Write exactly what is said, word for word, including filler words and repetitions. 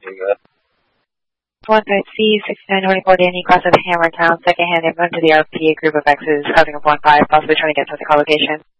Pretty good. one five C, sixty-nine twenty-four Danny, cross of Hammertown, second hand inbound to the R P A group of X's, causing a one five, possibly trying to get to the car location.